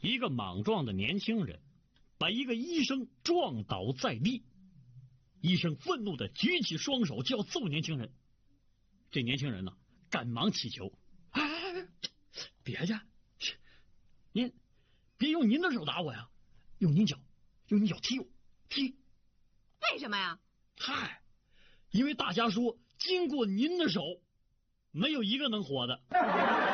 一个莽撞的年轻人把一个医生撞倒在地，医生愤怒地举起双手就要揍年轻人。这年轻人呢，赶忙乞求：“哎，别去，您别用您的手打我呀，用您脚踢我，踢。” 为什么呀？ 嗨，因为大家说经过您的手，没有一个能活的。